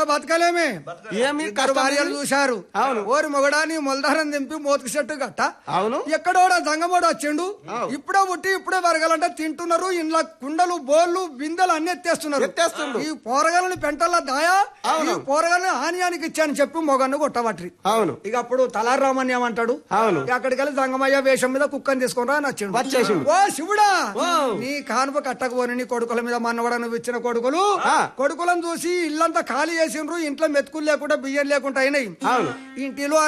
బతకలేమే ఏమి భార్యలు చూశారు. ఓరి మొగడాని మొలదారం దింపి మోతుకు చెట్టు గట్ట అవును ఎక్కడోడా జంగమోడు వచ్చిండు. ఇప్పుడే పుట్టి ఇప్పుడే వరగాలంటే తింటున్నారు. ఇంట్లో కుండలు బోళ్ళు బిందెలు అన్ని ఎత్తేస్తున్నారు. ఈ పోరగాలని పెంటల్లో దాయా ఈ పోరగాలని హానియానికి ఇచ్చాను చెప్పి మొగన్ను కొట్టబట్టి అవును ఇక అప్పుడు తలారామని ఏమంటాడు. అవును అక్కడికి వెళ్ళి జంగమయ్య వేషం మీద కుక్కని తీసుకొని రా నచ్చిండు. ఓ శివుడా నీ కానుప కట్టకపోని నీ కొడుకుల మీద మన్నవడ నువ్వు ఇచ్చిన కొడుకులను చూసి ఇల్లంతా ఖాళీ చేసిండ్రు. ఇంట్లో మెతుకులు లేకుండా బియ్యం లేకుండా అయినాయి. ఇంటిలో